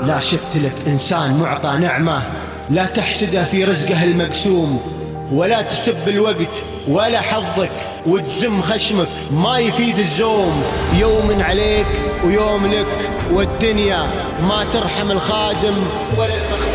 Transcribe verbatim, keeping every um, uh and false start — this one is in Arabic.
لا شفت لك إنسان معطى نعمة لا تحسده في رزقه المقسوم، ولا تسب الوقت ولا حظك وتزم خشمك ما يفيد الزوم. يوم عليك ويوم لك والدنيا ما ترحم الخادم ولا